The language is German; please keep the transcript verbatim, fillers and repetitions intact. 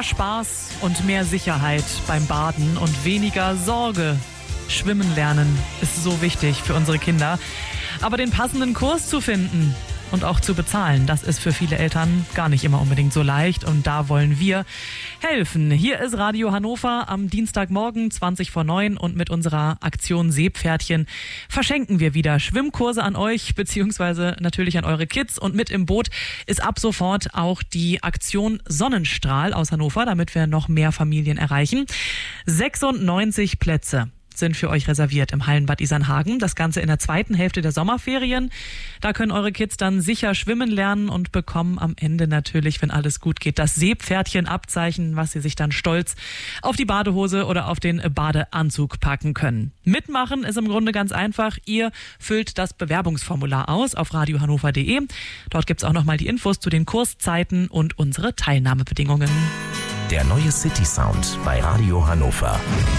Mehr Spaß und mehr Sicherheit beim Baden und weniger Sorge. Schwimmen lernen ist so wichtig für unsere Kinder. Aber den passenden Kurs zu finden und auch zu bezahlen, das ist für viele Eltern gar nicht immer unbedingt so leicht. Und da wollen wir helfen. Hier ist Radio Hannover am Dienstagmorgen zwanzig vor neun und mit unserer Aktion Seepferdchen verschenken wir wieder Schwimmkurse an euch, beziehungsweise natürlich an eure Kids. Und mit im Boot ist ab sofort auch die Aktion Sonnenstrahl aus Hannover, damit wir noch mehr Familien erreichen. sechsundneunzig Plätze sind für euch reserviert im Hallenbad Isernhagen. Das Ganze in der zweiten Hälfte der Sommerferien. Da können eure Kids dann sicher schwimmen lernen und bekommen am Ende natürlich, wenn alles gut geht, das Seepferdchen-Abzeichen, was sie sich dann stolz auf die Badehose oder auf den Badeanzug packen können. Mitmachen ist im Grunde ganz einfach. Ihr füllt das Bewerbungsformular aus auf radio hannover punkt de. Dort gibt's auch nochmal die Infos zu den Kurszeiten und unsere Teilnahmebedingungen. Der neue City Sound bei Radio Hannover.